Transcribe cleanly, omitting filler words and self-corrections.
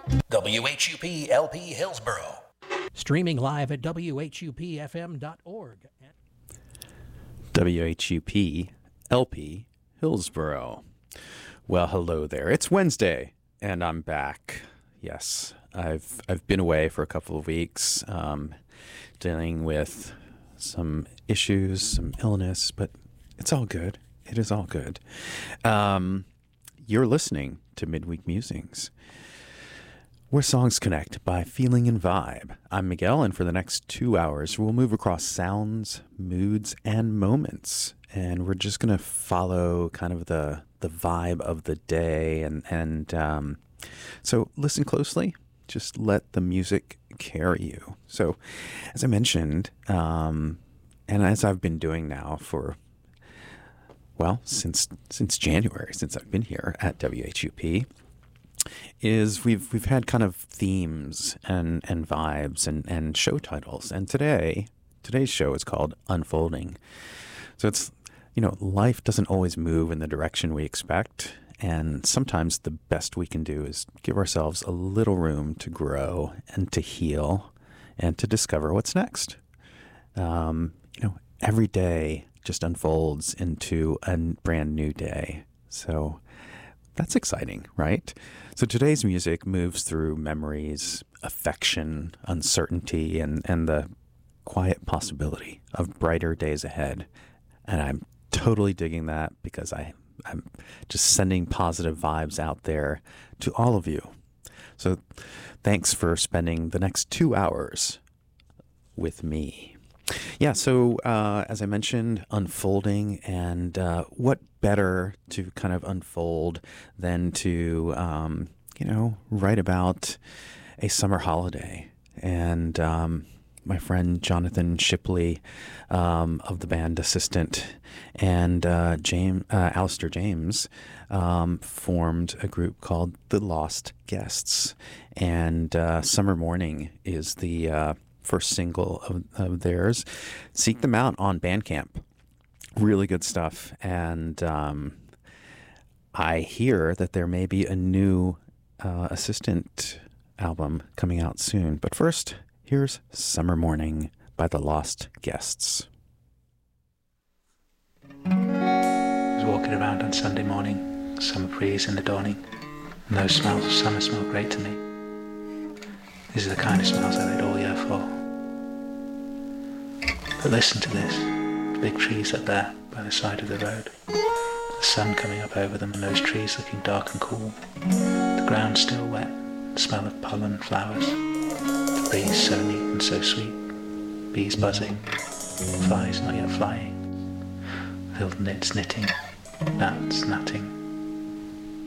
WHUP LP Hillsboro. Streaming live at WHUPFM.org. WHUP LP Hillsboro. Well, hello there. It's Wednesday, and I'm back. Yes, I've been away for a couple of weeks, dealing with some issues, some illness, but it's all good. It is all good. You're listening to Midweek Musings, where songs connect by feeling and vibe. I'm Miguel, and for the next 2 hours, we'll move across sounds, moods, and moments. And we're just going to follow kind of the vibe of the day. And so listen closely. Just let the music carry you. So as I mentioned, and as I've been doing now for, well, since January, since I've been here at WHUP, is we've had kind of themes and vibes and show titles. And today's show is called Unfolding. So it's, life doesn't always move in the direction we expect. And sometimes the best we can do is give ourselves a little room to grow and to heal and to discover what's next. Every day just unfolds into a brand new day. So that's exciting, right? So today's music moves through memories, affection, uncertainty, and the quiet possibility of brighter days ahead. And I'm totally digging that because I'm just sending positive vibes out there to all of you. So thanks for spending the next 2 hours with me. Yeah, so as I mentioned, unfolding, and what better to kind of unfold than to, write about a summer holiday. And my friend Jonathan Shipley of the band Assistant and Alistair James formed a group called The Lost Guests. And Summer Morning is the first single of theirs. Seek them out on Bandcamp. Really good stuff. And I hear that there may be a new Assistant album coming out soon. But first, here's Summer Morning by The Lost Guests. I was walking around on Sunday morning, summer breeze in the dawning, and those smells of summer smell great to me. These are the kind of smells I wait all year for. But listen to this, the big trees up there by the side of the road, the sun coming up over them and those trees looking dark and cool, the ground still wet, the smell of pollen, flowers, the breeze so neat and so sweet, bees buzzing, flies not yet flying, filled knits knitting, gnats gnatting,